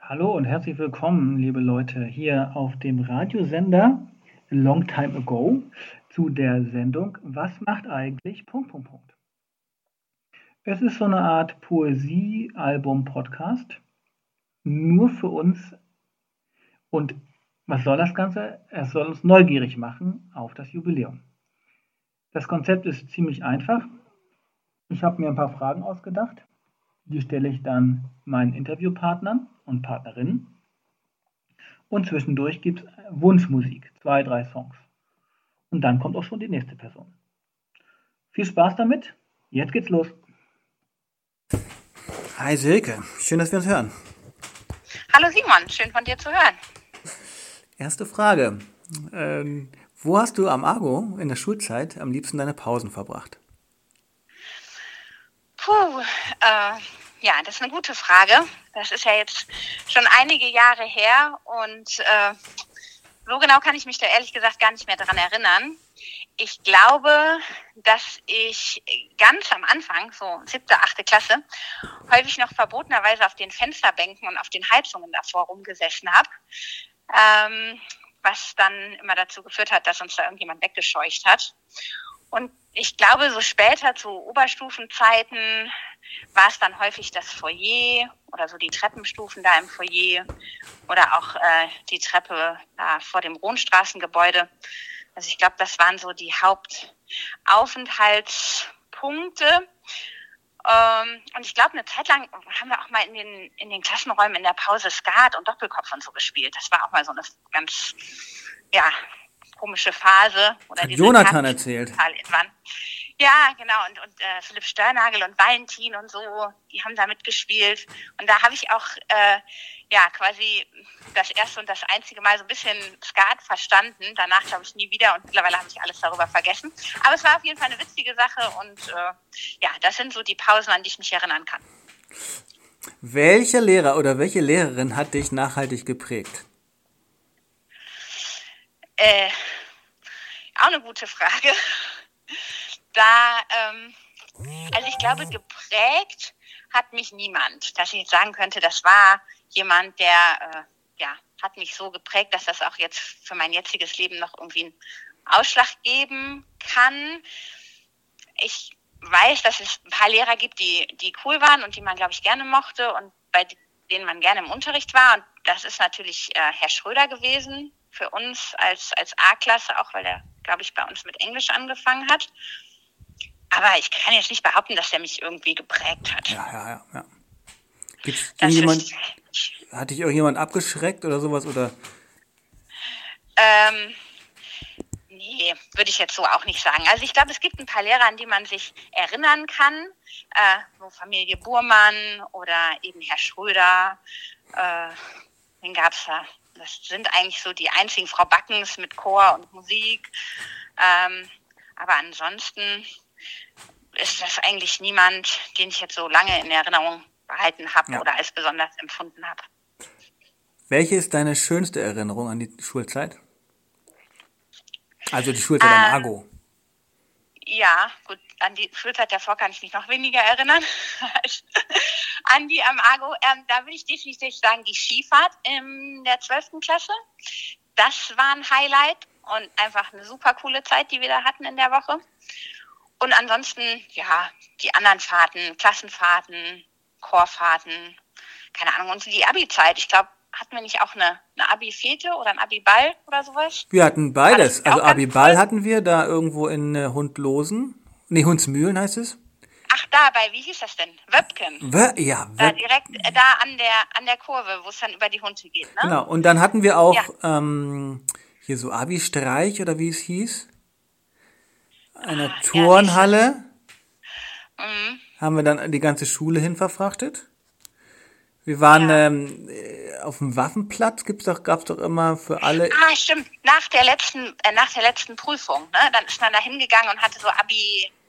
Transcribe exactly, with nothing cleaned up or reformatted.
Hallo und herzlich willkommen, liebe Leute, hier auf dem Radiosender A Long Time Ago zu der Sendung Was macht eigentlich... Punkt, Punkt, Punkt. Es ist so eine Art Poesie-Album-Podcast, nur für uns. Und was soll das Ganze? Es soll uns neugierig machen auf das Jubiläum. Das Konzept ist ziemlich einfach. Ich habe mir ein paar Fragen ausgedacht. Die stelle ich dann meinen Interviewpartnern und Partnerinnen. Und zwischendurch gibt es Wunschmusik, zwei, drei Songs. Und dann kommt auch schon die nächste Person. Viel Spaß damit. Jetzt geht's los. Hi Silke, schön, dass wir uns hören. Hallo Simon, schön von dir zu hören. Erste Frage. Ähm, wo hast du am Argo in der Schulzeit am liebsten deine Pausen verbracht? Puh, äh, ja, das ist eine gute Frage. Das ist ja jetzt schon einige Jahre her und äh, so genau kann ich mich da ehrlich gesagt gar nicht mehr dran erinnern. Ich glaube, dass ich ganz am Anfang, so siebte, achte Klasse, häufig noch verbotenerweise auf den Fensterbänken und auf den Heizungen davor rumgesessen habe, ähm, was dann immer dazu geführt hat, dass uns da irgendjemand weggescheucht hat. Und ich glaube, so später zu Oberstufenzeiten war es dann häufig das Foyer oder so die Treppenstufen da im Foyer oder auch äh, die Treppe da vor dem Rohnstraßengebäude. Also ich glaube, das waren so die Hauptaufenthaltspunkte. Ähm, und ich glaube, eine Zeit lang haben wir auch mal in den in den Klassenräumen in der Pause Skat und Doppelkopf und so gespielt. Das war auch mal so eine ganz, ja, komische Phase. Oder Hat Jonathan erzählt. Ja, genau. Und, und äh, Philipp Störnagel und Valentin und so, die haben da mitgespielt. Und da habe ich auch äh, ja quasi das erste und das einzige Mal so ein bisschen Skat verstanden. Danach glaube ich nie wieder und mittlerweile habe ich alles darüber vergessen. Aber es war auf jeden Fall eine witzige Sache und äh, ja, das sind so die Pausen, an die ich mich erinnern kann. Welcher Lehrer oder welche Lehrerin hat dich nachhaltig geprägt? Äh, auch eine gute Frage. Da, ähm, also ich glaube, geprägt hat mich niemand, dass ich jetzt sagen könnte, das war jemand, der, äh, ja, hat mich so geprägt, dass das auch jetzt für mein jetziges Leben noch irgendwie einen Ausschlag geben kann. Ich weiß, dass es ein paar Lehrer gibt, die, die cool waren und die man, glaube ich, gerne mochte und bei denen man gerne im Unterricht war. Und das ist natürlich äh, Herr Schröder gewesen für uns als, als A-Klasse, auch weil er, glaube ich, bei uns mit Englisch angefangen hat. Aber ich kann jetzt nicht behaupten, dass der mich irgendwie geprägt hat. Ja, ja, ja. ja. Gibt's irgendjemand, ist, hat dich irgendjemand abgeschreckt oder sowas? Oder? Ähm, nee, würde ich jetzt so auch nicht sagen. Also ich glaube, es gibt ein paar Lehrer, an die man sich erinnern kann. Äh, so Familie Burmann oder eben Herr Schröder. Äh, den gab's da. Das sind eigentlich so die einzigen, Frau Backens mit Chor und Musik. Ähm, aber ansonsten ist das eigentlich niemand, den ich jetzt so lange in Erinnerung behalten habe ja. oder als besonders empfunden habe. Welche ist deine schönste Erinnerung an die Schulzeit? Also die Schulzeit ähm, am Argo. Ja, gut, an die Schulzeit davor kann ich mich noch weniger erinnern als an die am Argo. Ähm, da würde ich definitiv sagen, die Skifahrt in der zwölften Klasse. Das war ein Highlight und einfach eine super coole Zeit, die wir da hatten in der Woche. Und ansonsten, ja, die anderen Fahrten, Klassenfahrten, Chorfahrten, keine Ahnung, und die Abi-Zeit. Ich glaube, hatten wir nicht auch eine, eine Abi-Fete oder ein Abi-Ball oder sowas? Wir hatten beides. Also Abi-Ball hatten wir da irgendwo in äh, Hundlosen. Nee, Hundsmühlen heißt es. Ach, da bei, wie hieß das denn? Wöpken. Wö- ja, Wöp- Da direkt äh, da an der an der Kurve, wo es dann über die Hunde geht, ne? Genau, und dann hatten wir auch Ja. ähm, hier so Abi-Streich oder wie es hieß. Eine Ah, Turnhalle. Ja, mhm. Haben wir dann die ganze Schule hin verfrachtet. Wir waren Ja. ähm, auf dem Waffenplatz, gibt's doch, gab's doch immer für alle. Ah, stimmt. Nach der letzten, äh, nach der letzten Prüfung, ne? Dann ist man da hingegangen und hatte so Abi,